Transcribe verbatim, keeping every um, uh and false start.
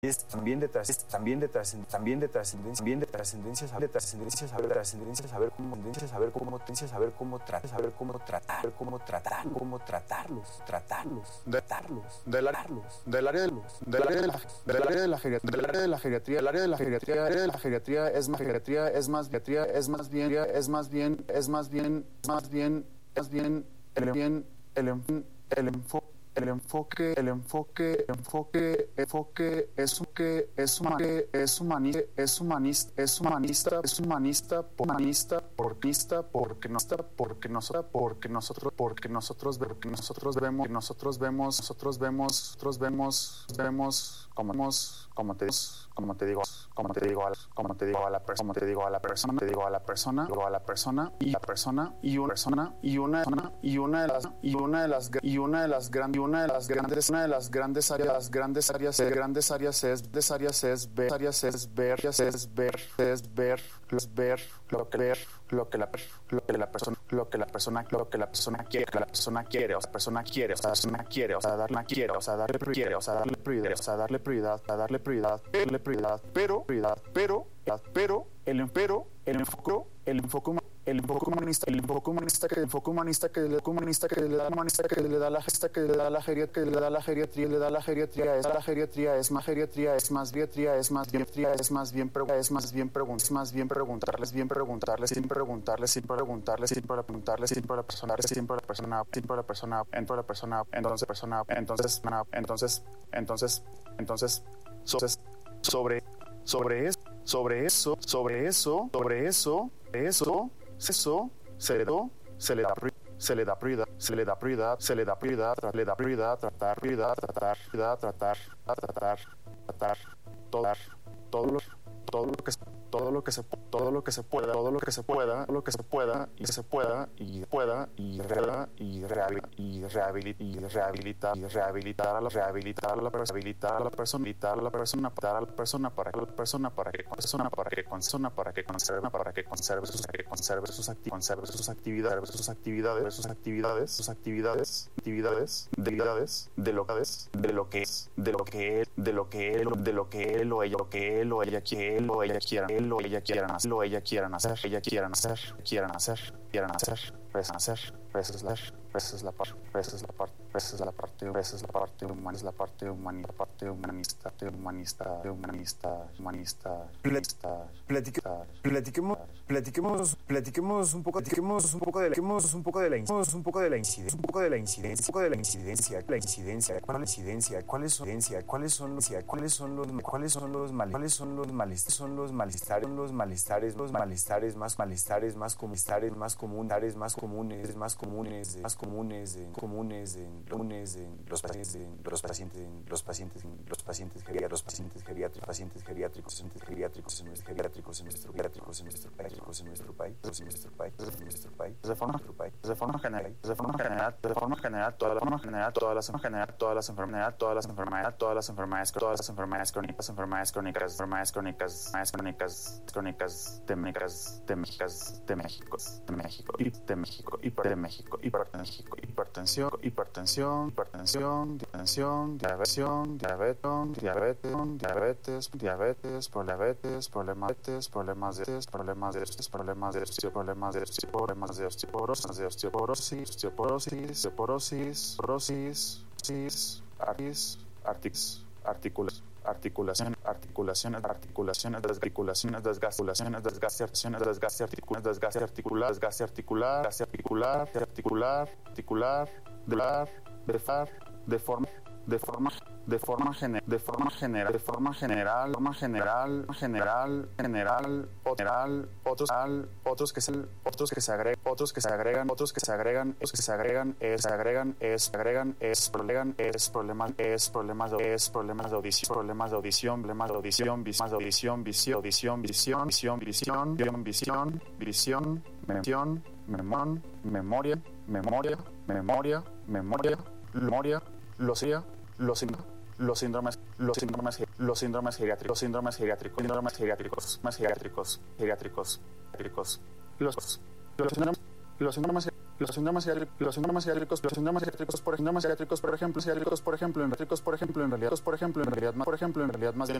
es también de tras, también de tras, también de trascendencia, también de trascendencia, saber trascendencia, saber trascendencia, saber cómo tendencia, saber cómo tendencia, saber cómo tratar, saber cómo tratar, cómo tratar, cómo tratarlos, tratarlos, tratarlos, del área del área del área de la del área de la geriatría, del área de la geriatría, el área de la geriatría, el área de la geriatría es más geriatría, es más geriatría, es más bien, es más bien, es más bien, más bien, es bien, el bien, el el enfoque El enfoque, el enfoque, enfoque, enfoque es un que es humanista, es humanista, es humanista, es humanista, es humanista, humanista, porquista, porque no está, porque nosotros, porque nosotros, porque nosotros, porque nosotros vemos, nosotros vemos, nosotros vemos, nosotros vemos, vemos, como vemos, como te digo, como te digo, como te digo, como te digo a la persona, como te digo a la persona, te digo a la persona, digo a la persona y la persona y una persona y una persona y una de las y una de las y una de las grandes una de las grandes una de las grandes áreas las grandes áreas de grandes áreas es de áreas es ver áreas es ver es ver es ver es ver lo que ver lo que la lo que la persona lo que la persona lo que la persona quiere que la persona quiere o sea, la persona quiere o sea, la persona quiere o sea, darle quiere o sea, darle quiere o sea, darle prioridad o sea, darle prioridad a darle prioridad darle prioridad pero prioridad pero pero el pero el enfoque el enfoque el enfoque humanista el enfoque humanista que el enfoque humanista que el humanista que le da humanista que le da la gesta que le da la geriatría que le da la geriatría le da la geriatría es la geriatría es más geriatría es más geriatría es más geriatría es más bien es más bien preguntas más bien preguntarles bien preguntarles sin preguntarles sin preguntarles sin preguntarles sin preguntarles siempre la persona siempre la persona entre la persona entonces persona entonces entonces entonces entonces sobre sobre eso sobre eso sobre eso sobre eso eso eso se le da se le da se le da prioridad se le da prioridad se le da prioridad se le da prioridad tratar prioridad tratar prioridad tratar tratar tratar todo todo lo todo lo que todo lo que se todo lo que se pueda todo lo que se pueda todo lo que se pueda y se pueda y pueda y rehabilitar y rehabilitar y rehabilitar y rehabilitar a la rehabilitar a la rehabilitar a la persona rehabilitar a la persona para la persona para que la persona para que persona para que persona para que conserve para que conserve sus que conserve sus conserve sus actividades sus actividades sus actividades sus actividades actividades deidades de lo que es de lo que es de lo que es de lo que él de lo que él o ella lo que él o ella quiere él o ella quiera él o ella quieran hacer lo ella quieran hacer ella quieran hacer quieran hacer quieran hacer pues hacer esa es la esa es la parte esa es la parte esa es la parte esa es la parte humana es la parte humanista la parte humanista humanista humanista humanista platiquemos platiquemos platiquemos platiquemos un poco platiquemos un poco de platiquemos un poco de la un poco de la incidencia un poco de la incidencia un poco de la incidencia la incidencia cuál es la incidencia cuáles son incidencia cuáles son los cuáles son los cuáles son los males cuáles son los malestares son los malestares los malestares los malestares más malestares más malestares más comunes más comunes más comunes más comunes en comunes en comunes en los pacientes en los pacientes en los pacientes en los pacientes geriátricos pacientes geriátricos pacientes geriátricos pacientes geriátricos en nuestro geriátricos en nuestro geriátricos en nuestro país en nuestro país en nuestro país en nuestro país de forma de forma general de forma general de forma general toda la forma general todas las general todas las enfermedades todas las enfermedades todas las enfermedades todas las enfermedades crónicas enfermedades crónicas enfermedades crónicas crónicas crónicas de México de México de México de México y de México y de México hipertensión hipertensión hipertensión hipertensión hipertensión diabetes diabetes diabetes diabetes diabetes problemas problemas de problemas de problemas de problemas de problemas de osteoporosis de osteoporosis osteoporosis osteoporosis porosis artis artis articulaciones articulación articulaciones articulaciones desarticulaciones desgasulaciones desgastaciones desgaste articular desgaste articular desgaste articular desgaste articular articular articular articular de far de forma de forma de forma general de forma general de forma general forma general general general general otros otros que se otros que se agregan otros que se agregan otros que se agregan otros que se agregan es agregan es agregan es agregan es problemas es problemas es problemas de audición problemas de audición problemas de audición visión audición visión audición visión visión visión visión visión visión memón memoria memoria memoria memoria memoria losia los los síndromes los síndromes los síndromes geriátricos síndromes geriátricos síndromes geriátricos más geriátricos geriátricos geriátricos los los síndromes los síndromes los síndromes psiquiátricos, los síndromes psiquiátricos, los síndromes psiquiátricos, por ejemplo, psiquiátricos, por ejemplo, psiquiátricos, por ejemplo, en psiquiátricos, por ejemplo, en realidad, por ejemplo, en realidad, por ejemplo, en realidad más bien